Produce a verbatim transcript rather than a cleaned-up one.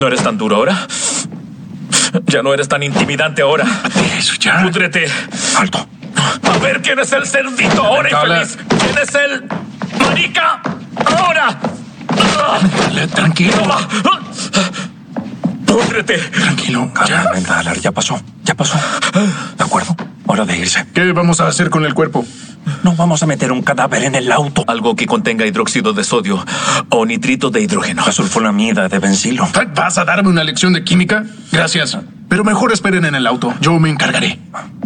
¿No eres tan duro ahora? Ya no eres tan intimidante ahora. Eso ya. ¡Púdrete! Alto. A ver quién es el cerdito ahora, Habla. infeliz. ¿Quién es el marica ahora? Dale, tranquilo. Toma. ¡Púdrete! Tranquilo. Ya, venga, Alar, ya pasó. Ya pasó. ¿De acuerdo? Hora de irse. ¿Qué vamos a hacer con el cuerpo? No vamos a meter un cadáver en el auto. Algo que contenga hidróxido de sodio o nitrito de hidrógeno. La sulfonamida de bencilo. ¿Vas a darme una lección de química? Gracias. Pero mejor esperen en el auto. Yo me encargaré.